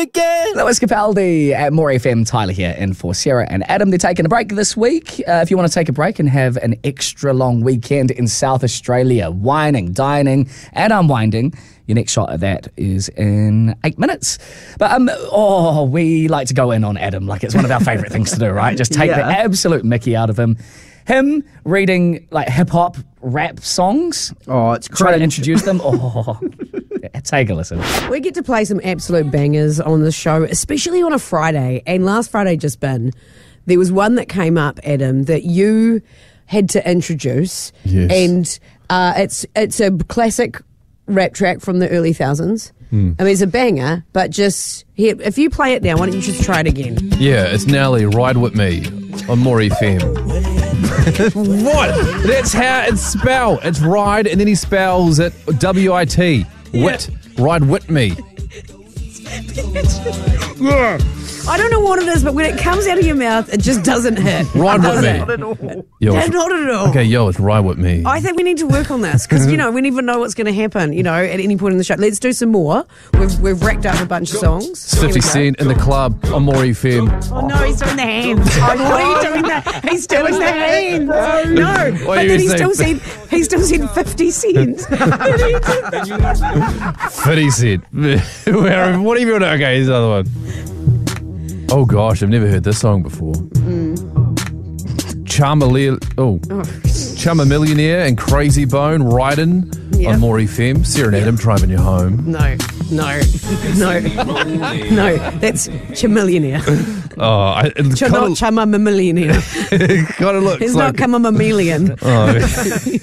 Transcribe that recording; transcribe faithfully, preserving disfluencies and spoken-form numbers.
again. That was Capaldi at More F M. Tyler here in for Sarah and Adam. They're taking a break this week. Uh, if you want to take a break and have an extra long weekend in South Australia, whining, dining and unwinding, your next shot at that is in eight minutes. But, um, oh, we like to go in on Adam like it's one of our favourite things to do, right? Just take Yeah. the absolute mickey out of him. Him reading, like, hip-hop rap songs. Oh, it's Try to cringe. introduce them. Oh, take a listen. We get to play some absolute bangers on the show, especially on a Friday. And last Friday just been, there was one that came up, Adam, that you had to introduce. Yes. And uh, it's it's a classic rap track from the early thousands. Mm. I mean, it's a banger, but just here, if you play it now, why don't you just try it again? Yeah, it's Nelly, Ride With Me on More F M. What? That's how it's spelled. It's ride, and then he spells it W I T. Wit. Ride with me. Yeah. I don't know what it is, but when it comes out of your mouth, it just doesn't hit. Ride with Does me. it? Not at all. Yo, Yeah, it's- not at all. Okay, yo, it's Ride With Me. I think we need to work on this because, you know, we never know what's going to happen, you know, at any point in the show. Let's do some more. We've, we've racked up a bunch of songs. It's fifty Cent in the club on More F M. Oh, no, he's doing the hands. Oh, what are you doing that? He's doing the hands. No, What are but you then he gonna still say? said, he still said fifty cents. fifty Cent. Where- what do you want? Okay, here's another one. Oh gosh, I've never heard this song before. Mm. Charmalil- oh. Chumma Millionaire and Crazy Bone riding Yep. on More F M. Sarah and Adam driving you home. No, no, no, no, that's Chamillionaire. Oh, I, it Ch- kind not of Chamma Millionaire. looks He's like not come a mammalian. Oh.